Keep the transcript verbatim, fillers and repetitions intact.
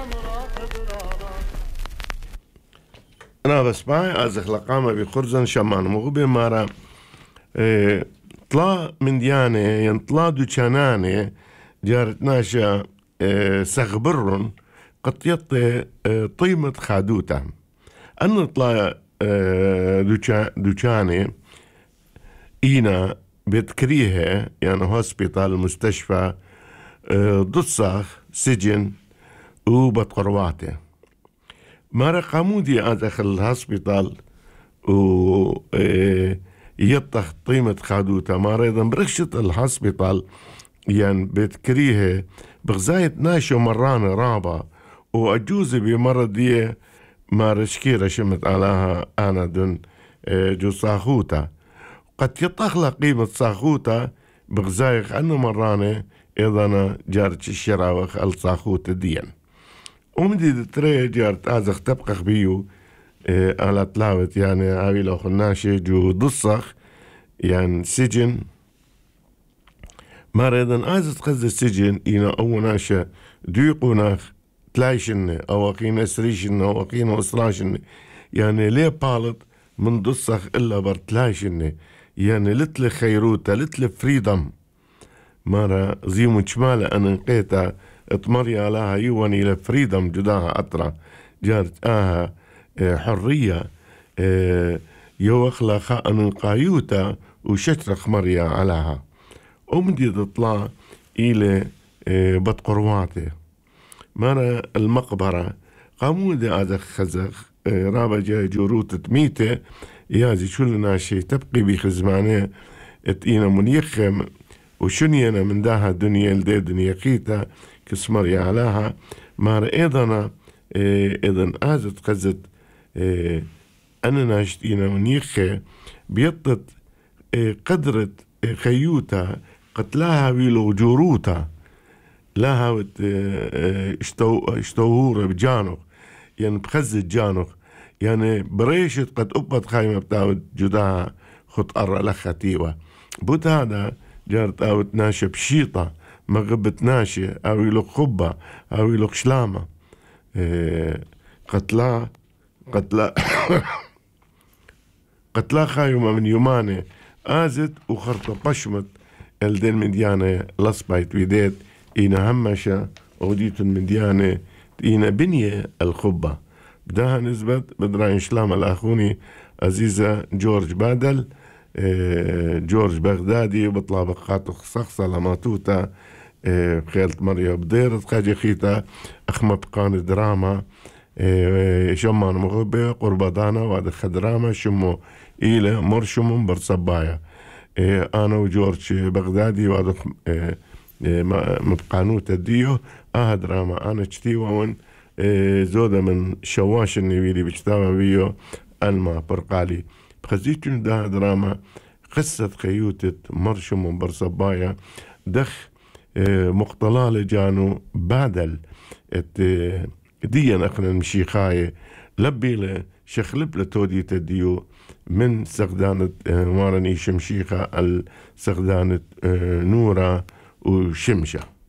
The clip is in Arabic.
أنا بسمع أزخ لقامة بخرزن شمان مغبي مارا اه طلا من ديانة ينطلا دوشانانة جارت ناشا اه سغبرن قد يطي اه طيمة خادوتا أن طلا اه دوشانة إينا بتكريها يعني هوسبيتال مستشفى اه ضصخ سجن وبتقرواته مارا قامودي أدخل الهوسبيتال و يطخ طيمة خادوتا مارا إذا برخشت الهوسبيتال يعني بتكريها بغزاية ناشو مرانة رابا وأجوزي بمرضية مارا شكيرة شمت علىها أنا دون جو صاخوتا قد يطخ قيمة صاخوتا بغزايق أنه مرانة إذا جارت الشراوخ الصاخوتا ديان ومدي تري جارت آزخ تبقخ بيو إيه على تلاوت يعني عاوي لو خناشي جو ضصخ يعني سجن ماريدن آزت خز السجن إينا أو ناشا ديقوناخ تلايشن أو أقينا سريشن أو أقينا أسراشن يعني ليه بالط من ضصخ إلا برتلايشن يعني لتل خيروتا لتل فريدم مارا زيمو شمالة أنا نقيتا اتمري علىها يواني لفريدم جداها أطرا جارت آها حرية يو أخلاقها أن قايوتا وشترخ مريا علىها ومدي تطلع إلى بتقرواته مارا المقبرة قاموا دي هذا خزخ رابا جاي جوروت تميته يازي شو لنا شي تبقي بخزمانه اتينا منيخم وشنينا من داها دنيا لدي دنيا قيتا كسمريا علاها مارا ايضا ايضا ازت خزت أنا ناشتينا منيخة بيطت قدرة خيوتا قتلاها ويلو جوروتا لها اشتو اشتوهورة بجانوخ يعني بخزت جانوخ يعني بريشت قد أبت خايمة بتاوت جداها خط أرى لخاتيوة بود هذا جارت أوت ناشا بشيطة مغبت ناشا أو يلو خبة أو يلو شلامة قتلا قتلا قتلا خايمة من يوماني آزت وخرطة بشمت الدين من ديانة لصبايت ويديت إينا همشا وديت من ديانة إينا بنية الخبة بداها نسبت بدراين شلام الأخوني عزيزة جورج بادل جورج بغدادي بطلع بقات خصخصة لماتوتا بخيلت مريا بدير تقاجي خيتا أخمة بقان دراما شمان مغبة قربضانا وعد خدراما شمو إلى مرشم برصبايا أنا وجورج بغدادي وعد مبقانوتا ديو آه دراما أنا اشتي وون زودة من شواش النبيلي بجتاوة بيو ألما برقالي بخزيتون ده دراما قصة خيوتة مرشم برصبايا دخ مقتلال جانو بادل ديا أخنا المشيخاية لبي له شخلب لتودي تديو من سغدانة مارني شمشيخة السغدانة نورة وشمشة.